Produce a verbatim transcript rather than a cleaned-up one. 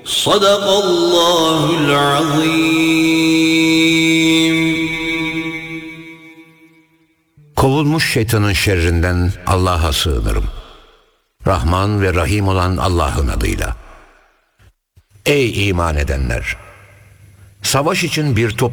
Sadakallahul azim. Kovulmuş şeytanın şerrinden Allah'a sığınırım. Rahman ve Rahim olan Allah'ın adıyla. Ey iman edenler! Savaş için bir topluluk